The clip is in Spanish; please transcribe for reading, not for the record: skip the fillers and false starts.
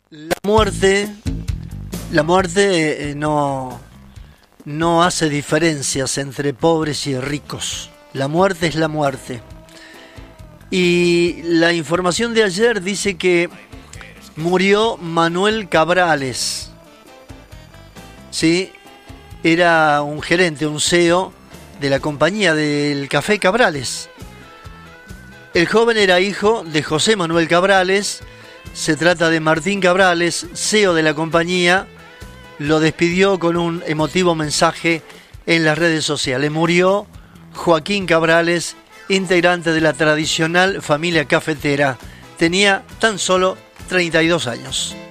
La muerte no hace diferencias entre pobres y ricos. La muerte es la muerte. Y la información de ayer dice que murió Manuel Cabrales. ¿Sí? Era un gerente, un CEO de la compañía del Café Cabrales. El joven era hijo de José Manuel Cabrales. Se trata de Martín Cabrales, CEO de la compañía. Lo despidió con un emotivo mensaje en las redes sociales. Murió Joaquín Cabrales, integrante de la tradicional familia cafetera. Tenía tan solo 32 años.